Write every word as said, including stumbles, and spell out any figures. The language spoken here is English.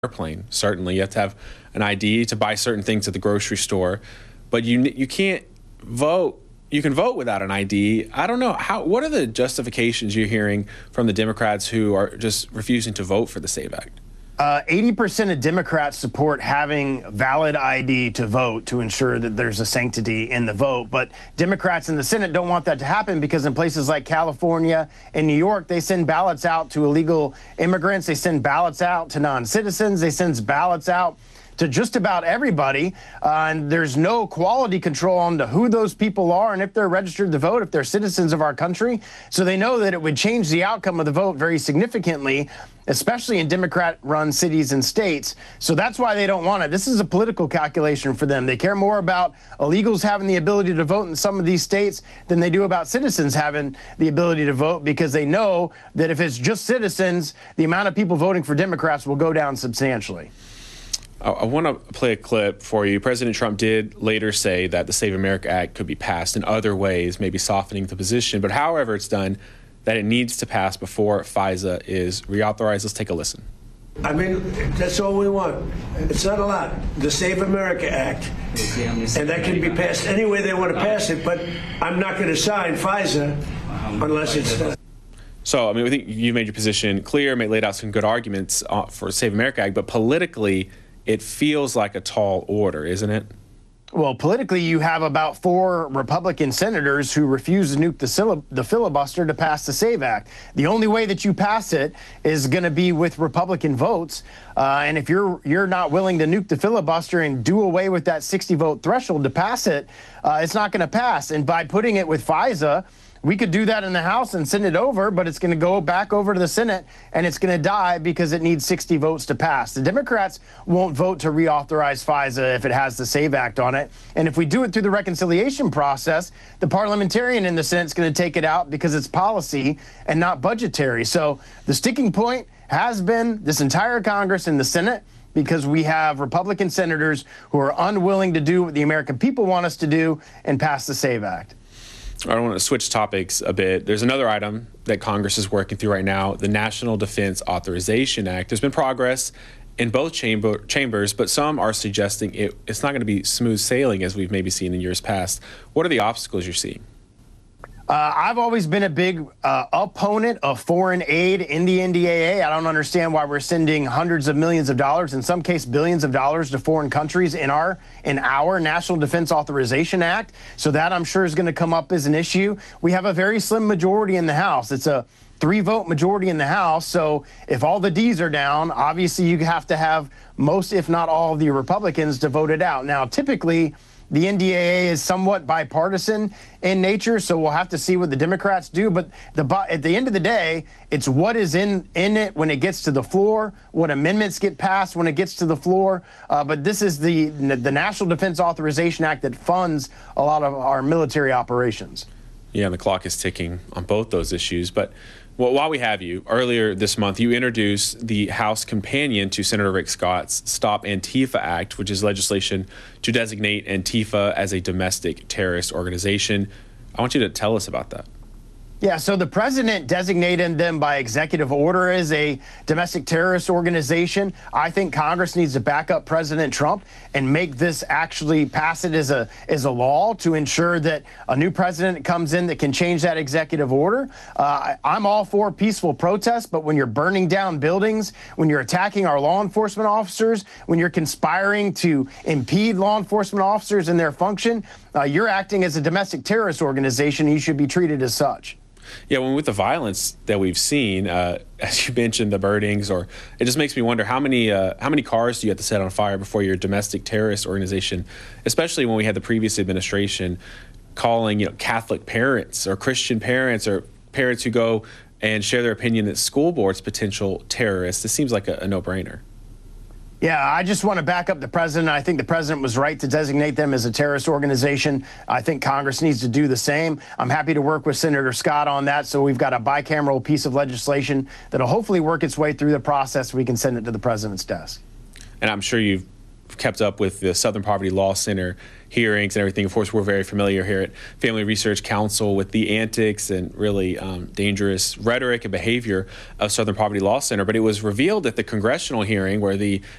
airplane. Certainly, you have to have an I D to buy certain things at the grocery store, but you you can't vote. You can vote without an I D. I don't know how. What are the justifications you're hearing from the Democrats who are just refusing to vote for the SAVE Act? Uh, eighty percent of Democrats support having valid I D to vote to ensure that there's a sanctity in the vote. But Democrats in the Senate don't want that to happen because in places like California and New York, they send ballots out to illegal immigrants. They send ballots out to non-citizens. They send ballots out to just about everybody, uh, and there's no quality control on to who those people are and if they're registered to vote, if they're citizens of our country. So they know that it would change the outcome of the vote very significantly, especially in Democrat-run cities and states. So that's why they don't want it. This is a political calculation for them. They care more about illegals having the ability to vote in some of these states than they do about citizens having the ability to vote, because they know that if it's just citizens, the amount of people voting for Democrats will go down substantially. I want to play a clip for you. President Trump did later say that the Save America Act could be passed in other ways, maybe softening the position. But however it's done, that it needs to pass before FISA is reauthorized. Let's take a listen. I mean, that's all we want. It's not a lot. The Save America Act. And that can be passed any way they want to pass it. But I'm not going to sign FISA unless it's done. So, I mean, I think you made your position clear, made laid out some good arguments uh, for Save America Act. But politically, it feels like a tall order, isn't it? Well, politically, you have about four Republican senators who refuse to nuke the, the filibuster to pass the SAVE Act. The only way that you pass it is going to be with Republican votes. Uh, and if you're you're not willing to nuke the filibuster and do away with that sixty vote threshold to pass it, uh, it's not going to pass. And by putting it with FISA, we could do that in the House and send it over, but it's going to go back over to the Senate, and it's going to die because it needs sixty votes to pass. The Democrats won't vote to reauthorize FISA if it has the SAVE Act on it. And if we do it through the reconciliation process, the parliamentarian in the Senate is going to take it out because it's policy and not budgetary. So the sticking point has been this entire Congress and the Senate, because we have Republican senators who are unwilling to do what the American people want us to do and pass the SAVE Act. I want to switch topics a bit. There's another item that Congress is working through right now, the National Defense Authorization Act. There's been progress in both chamber, chambers, but some are suggesting it, it's not going to be smooth sailing as we've maybe seen in years past. What are the obstacles you're seeing? Uh, I've always been a big uh, opponent of foreign aid in the N D A A. I don't understand why we're sending hundreds of millions of dollars, in some case billions of dollars, to foreign countries in our in our National Defense Authorization Act. So that, I'm sure, is going to come up as an issue. We have a very slim majority in the House. It's a three-vote majority in the House. So if all the D's are down, obviously you have to have most, if not all, of the Republicans to vote it out. Now, typically, the N D A A is somewhat bipartisan in nature, so we'll have to see what the Democrats do. But the, at the end of the day, it's what is in, in it when it gets to the floor, what amendments get passed when it gets to the floor. Uh, but this is the, the National Defense Authorization Act that funds a lot of our military operations. Yeah, the clock is ticking on both those issues. But well, while we have you, earlier this month, you introduced the House companion to Senator Rick Scott's Stop Antifa Act, which is legislation to designate Antifa as a domestic terrorist organization. I want you to tell us about that. Yeah, so the president designated them by executive order as a domestic terrorist organization. I think Congress needs to back up President Trump and make this actually pass it as a as a law to ensure that a new president comes in that can change that executive order. Uh, I'm all for peaceful protest, but when you're burning down buildings, when you're attacking our law enforcement officers, when you're conspiring to impede law enforcement officers in their function, uh, you're acting as a domestic terrorist organization, and you should be treated as such. Yeah, when with the violence that we've seen, uh, as you mentioned, the burnings, or it just makes me wonder how many uh, how many cars do you have to set on fire before your domestic terrorist organization, especially when we had the previous administration calling, you know, Catholic parents or Christian parents or parents who go and share their opinion that school boards potential terrorists. It seems like a, a no-brainer. Yeah, I just want to back up the president. I think the president was right to designate them as a terrorist organization. I think Congress needs to do the same. I'm happy to work with Senator Scott on that. So we've got a bicameral piece of legislation that'll hopefully work its way through the process. We can send it to the president's desk. And I'm sure you've kept up with the Southern Poverty Law Center hearings and everything. Of course, we're very familiar here at Family Research Council with the antics and really um, dangerous rhetoric and behavior of Southern Poverty Law Center. But it was revealed at the congressional hearing where the